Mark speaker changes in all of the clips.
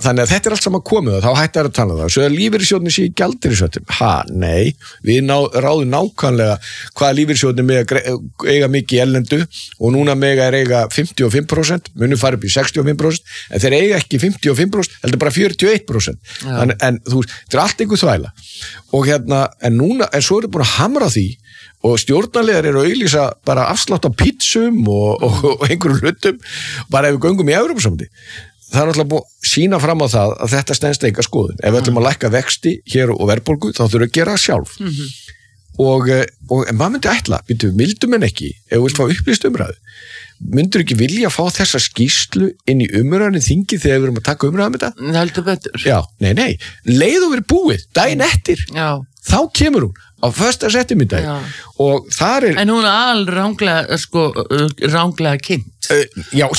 Speaker 1: þannig að þetta allt saman komið og þá hættar að tala það. Svo að lífeyrissjóðnir sé í gjaldeyrisvöttum. Nei, við ráðum nákvæmlega hvað lífeyrissjóðnir mega eiga mikið erlendu og núna mega eiga 55%, munum fara upp í 65%, en þeir eiga ekki 55%, heldur bara 41%. En þú veist, þetta allt einhver þvæla. Og en svo búin að hamra því og stjórnarlegar eru að auglýsa bara afslátt á pítsum og einhverjum hlutum, bara ef við göngum í Evrópusambandi. Það náttúrulega búið að sína fram á það að þetta stenst enga skoðun. Ef við ætlum að lækka vexti hér og verðbólgu, þá þurfum við að gera það sjálf. En maður myndi ætla, vildum en ekki, ef við vilt fá upplýst umræðu, myndur ekki vilja fá þessa skýrslu inn í umræðinu þingi þegar við erum að taka umræðu með þetta?
Speaker 2: Það heldur betur.
Speaker 1: Já, nei, leið og verið búið, daginn eftir, þá kemur hún á fösta settimiddag og þar
Speaker 2: En hún ránglega kynnt.
Speaker 1: Já,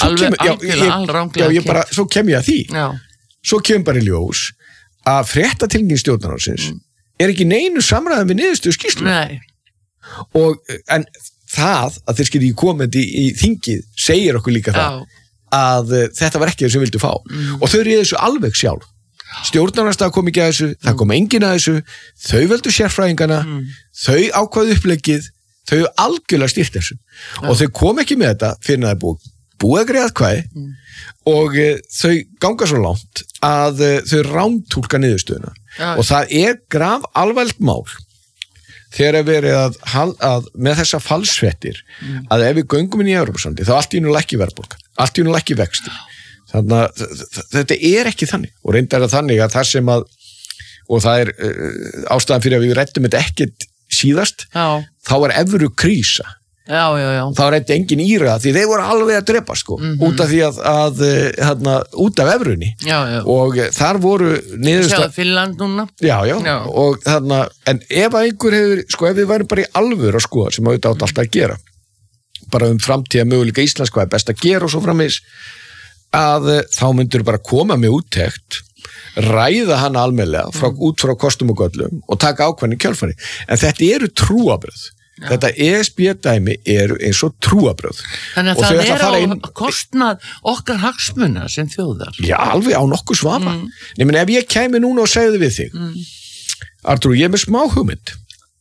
Speaker 1: svo kem ég að því. Svo kemur bara í ljós að fréttatilkynning stjórnarráðsins ekki neinu samræðum við niðurstöðu skýrslu.
Speaker 2: Nei.
Speaker 1: En það að þeir skilji komið í þingið segir okkur líka það að þetta var ekki það sem vildu fá. Og þau eru í þessu alveg sjálf. Stjórnarnarstaða kom ekki að þessu, það kom enginn að þessu, þau veldu sérfræðingana, þau ákvaðu uppleggið, þau algjörlega stýrt þessu. Og þau kom ekki með þetta fyrir að það búið að greiða atkvæði og þau ganga svo langt að þau rántúlka niðurstöðuna. Og það graf alvarlegt mál þegar verið að með þessa falsfréttir að ef við göngum inn í Evrópusambandið þá allt í einu lækki verðbólgan, allt í einu lækki vexti. Þannig að þetta ekki þannig og reyndar að þannig að það sem að og það ástæðan fyrir að við ræddum þetta ekkert síðast þá evru krísa þá ræddi engin íra því þeir voru alveg að drepa út af því að út af evrunni og þar voru
Speaker 2: Sjáðu Finnland núna
Speaker 1: og en ef að einhver hefur ef við værum bara í alvöru að skoða sem auðvitað átt alltaf að gera bara framtíða möguleika Íslands hvað best að gera og svo framvegis að þá myndur bara koma með úttekt ræða hann almennilega út frá kostum og göllum og taka ákvæðin í kjölfari. En þetta eru trúabröð. Þetta ESB-dæmi eru eins og trúabröð.
Speaker 2: Þannig að það á kostnað okkar hagsmuna sem þjóðar.
Speaker 1: Já, alveg á nokkuð svafa. Nei, menn ef ég kæmi núna og segði við þig, Artúr, ég með smá hugmynd.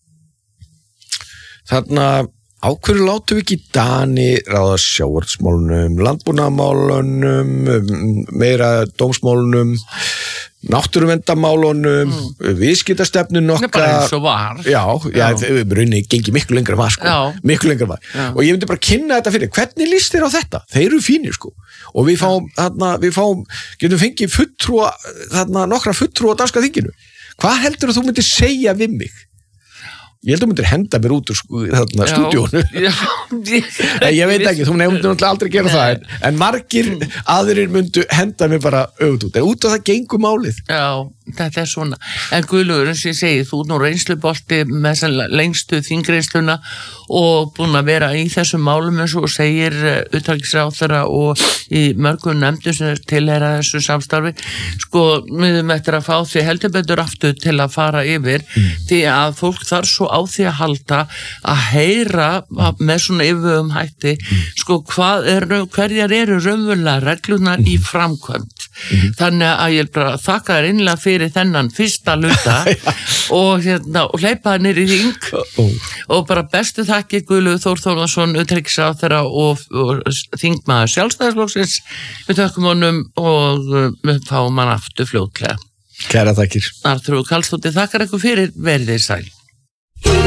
Speaker 1: Þarna á hverju látum við ekki Dani ráða sjávarútvegsmálunum, landbúnaðarmálunum, meira dómsmálunum, náttúruverndarmálunum, viðskiptastefnun okkar.
Speaker 2: Bara eins og var.
Speaker 1: Já, brunni gengi miklu lengra var, miklu lengra var. Og ég myndi bara kynna þetta fyrir, hvernig líst þér á þetta? Þeir eru fínir, Og við getum fengið fulltrúa, nokkra fulltrúa á danska þinginu. Hvað heldur þú myndir segja við mig? Ég held að þú myndir henda mér út úr stúdíónu. Ég veit ekki, þú nefndir náttúrulega aldrei gera það, en margir aðrir myndu henda mér bara út. En út af það gengur málið.
Speaker 2: Já, þetta svona. En Guðlaugur, eins og ég segi, þú nú reynslubolti með þessa lengstu þingreysluna og búin að vera í þessum málum eins og segir utanríkisráðherra og í mörgum nefndum sem tilheyra þessu samstarfi. Við eftir að fá því heldur betur aftur til að fara yfir því að fólk þarf svo á því að halda að heyra með svona yfirvegum hætti hverjar eru raunverulega reglunar í framkvæmd. Þannig að ég bara þakka þér innlega fyrir þennan fyrsta hluta og hleypa það niður í þing og bara bestu þakki Guðlaugur Þór Þórðarson, utanríkisráðherra og þingmaður Sjálfstæðisflokksins. Við þökkum honum og við fáum hann aftur fljótlega.
Speaker 1: Kæra þakkir.
Speaker 2: Arnþrúður Karlsdóttir þakkar ykkur fyrir, verið þið sæl.